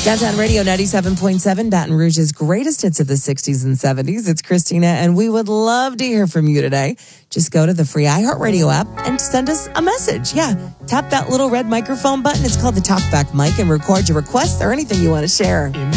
Downtown Radio 97.7, Baton Rouge's greatest hits of the 60s and 70s. It's Christina, and we would love to hear from you today. Just go to the free iHeartRadio app and send us a message. Yeah, tap that little red microphone button. It's called the Talkback mic and record your requests or anything you want to share.